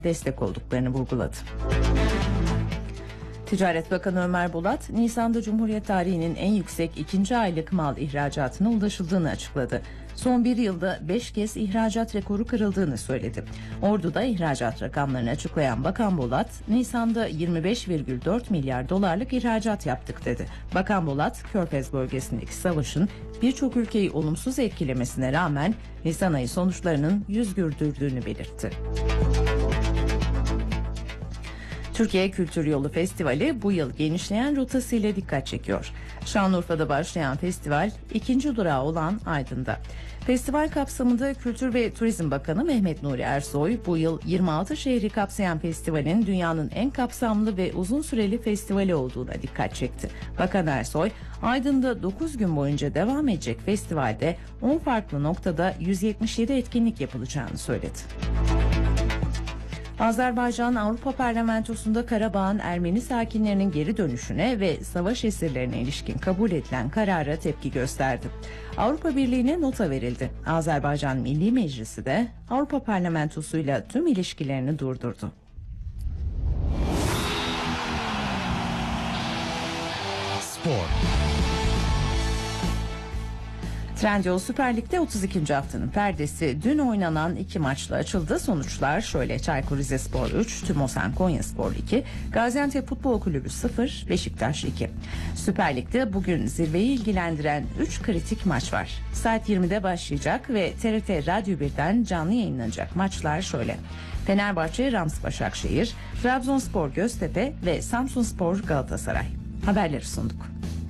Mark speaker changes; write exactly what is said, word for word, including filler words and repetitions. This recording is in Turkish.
Speaker 1: destek olduklarını vurguladı. Ticaret Bakanı Ömer Bolat, Nisan'da Cumhuriyet tarihinin en yüksek ikinci aylık mal ihracatına ulaşıldığını açıkladı. Son bir yılda beş kez ihracat rekoru kırıldığını söyledi. Ordu'da ihracat rakamlarını açıklayan Bakan Bolat, Nisan'da yirmi beş virgül dört milyar dolarlık ihracat yaptık dedi. Bakan Bolat, Körfez bölgesindeki savaşın birçok ülkeyi olumsuz etkilemesine rağmen Nisan ayı sonuçlarının yüz güldürdüğünü belirtti. Türkiye Kültür Yolu Festivali bu yıl genişleyen rotasıyla dikkat çekiyor. Şanlıurfa'da başlayan festival ikinci durağı olan Aydın'da. Festival kapsamında Kültür ve Turizm Bakanı Mehmet Nuri Ersoy bu yıl yirmi altı şehri kapsayan festivalin dünyanın en kapsamlı ve uzun süreli festivali olduğuna dikkat çekti. Bakan Ersoy, Aydın'da dokuz gün boyunca devam edecek festivalde on farklı noktada yüz yetmiş yedi etkinlik yapılacağını söyledi. Azerbaycan Avrupa Parlamentosu'nda Karabağ'ın Ermeni sakinlerinin geri dönüşüne ve savaş esirlerine ilişkin kabul edilen karara tepki gösterdi. Avrupa Birliği'ne nota verildi. Azerbaycan Milli Meclisi de Avrupa Parlamentosu'yla tüm ilişkilerini durdurdu. Spor. Trendyol Süper Lig'de otuz ikinci haftanın perdesi dün oynanan iki maçla açıldı. Sonuçlar şöyle: Çaykur Rizespor üç, Tümosen Konyaspor iki, Gaziantep Futbol Kulübü sıfır, Beşiktaş iki. Süper Lig'de bugün zirveyi ilgilendiren üç kritik maç var. Saat yirmide başlayacak ve T R T Radyo birden canlı yayınlanacak maçlar şöyle: Fenerbahçe Rams Başakşehir, Trabzonspor Göztepe ve Samsunspor Galatasaray. Haberleri sunduk.